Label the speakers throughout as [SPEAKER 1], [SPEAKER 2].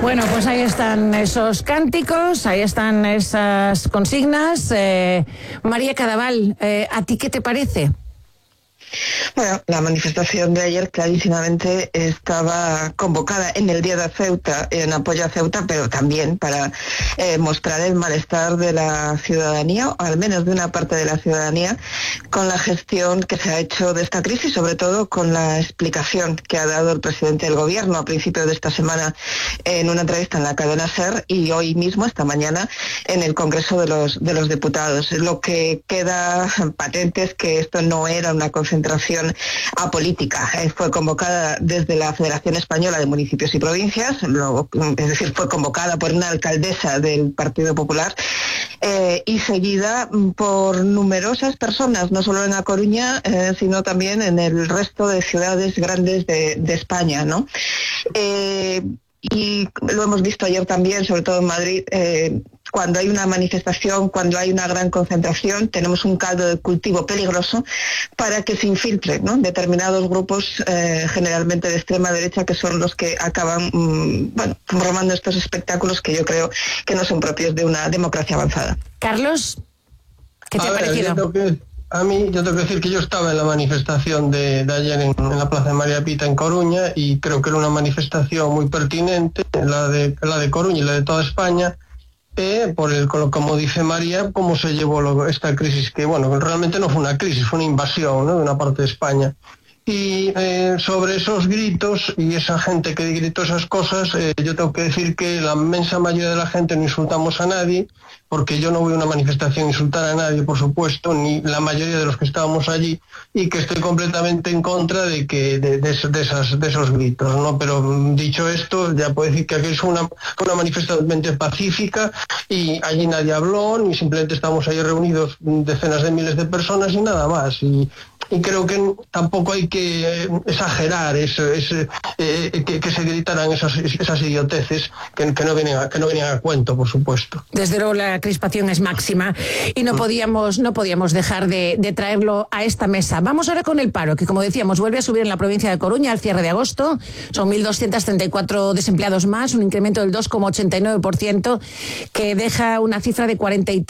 [SPEAKER 1] Bueno, pues ahí están esos cánticos, ahí están esas consignas. María Cadaval, ¿a ti qué te parece?
[SPEAKER 2] Bueno, la manifestación de ayer clarísimamente estaba convocada en el día de Ceuta, en apoyo a Ceuta, pero también para mostrar el malestar de la ciudadanía, o al menos de una parte de la ciudadanía, con la gestión que se ha hecho de esta crisis, sobre todo con la explicación que ha dado el presidente del gobierno a principios de esta semana en una entrevista en la cadena SER y hoy mismo, esta mañana, en el Congreso de los Diputados. Lo que queda patente es que esto no era una concentración apolítica. Fue convocada desde la Federación Española de Municipios y Provincias, es decir, fue convocada por una alcaldesa del Partido Popular y seguida por numerosas personas, no solo en A Coruña, sino también en el resto de ciudades grandes de España, ¿no? Y lo hemos visto ayer también, sobre todo en Madrid, cuando hay una manifestación, cuando hay una gran concentración, tenemos un caldo de cultivo peligroso para que se infiltren, ¿no?, determinados grupos, generalmente de extrema derecha, que son los que acaban formando estos espectáculos que yo creo que no son propios de una democracia avanzada.
[SPEAKER 1] Carlos, ¿qué te ha parecido?
[SPEAKER 3] Yo tengo que decir que yo estaba en la manifestación de ayer en la Plaza de María Pita en Coruña, y creo que era una manifestación muy pertinente, la de Coruña y la de toda España, como dice María, cómo se llevó esta crisis, que bueno, realmente no fue una crisis, fue una invasión, ¿no?, de una parte de España. Y sobre esos gritos y esa gente que gritó esas cosas, yo tengo que decir que la inmensa mayoría de la gente no insultamos a nadie, porque yo no voy a una manifestación a insultar a nadie, por supuesto, ni la mayoría de los que estábamos allí, y que estoy completamente en contra de esos gritos, ¿no? Pero dicho esto, ya puedo decir que aquí es una manifestación pacífica, y allí nadie habló, ni simplemente estamos ahí reunidos decenas de miles de personas y nada más. Y creo que tampoco hay que exagerar que se gritaran esas idioteces que no vienen a cuento, por supuesto.
[SPEAKER 1] Desde luego la crispación es máxima y no podíamos dejar de traerlo a esta mesa. Vamos ahora con el paro, que como decíamos vuelve a subir en la provincia de Coruña al cierre de agosto. Son 1.234 desempleados más, un incremento del 2,89%, que deja una cifra de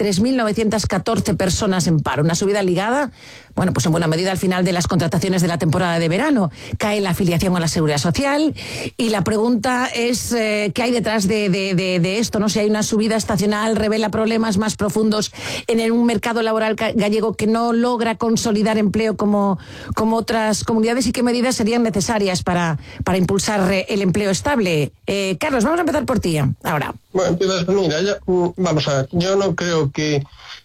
[SPEAKER 1] 43.914 personas en paro. Una subida ligada, bueno, pues en buena medida al final de las contrataciones de la temporada de verano. Cae la afiliación a la Seguridad Social y la pregunta es ¿qué hay detrás de esto? No sé, hay una subida estacional, revela problemas más profundos en un mercado laboral gallego que no logra consolidar empleo como otras comunidades, y qué medidas serían necesarias para impulsar el empleo estable. Carlos, vamos a empezar por ti ahora.
[SPEAKER 3] Bueno, mira, vamos a ver, yo no creo que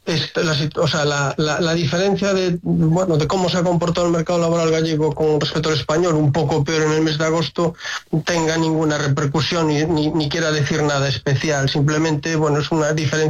[SPEAKER 3] la diferencia de cómo se ha comportado el mercado laboral gallego con respecto al español, un poco peor en el mes de agosto, tenga ninguna repercusión ni quiera decir nada especial. Simplemente, es una diferencia